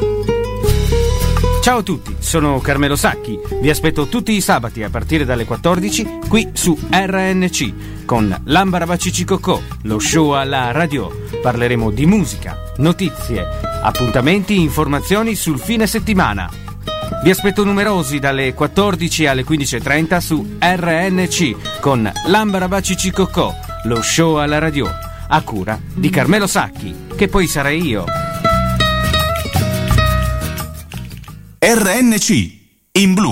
Ciao a tutti, sono Carmelo Sacchi. Vi aspetto tutti i sabati a partire dalle 14 qui su RNC con L'Ambarabacici-Cocò, lo show alla radio. Parleremo di musica, notizie, appuntamenti, informazioni sul fine settimana. Vi aspetto numerosi dalle 14 alle 15.30 su RNC con L'Ambarabacici-Cocò, lo show alla radio, a cura di Carmelo Sacchi, che poi sarei io. RNC in blu.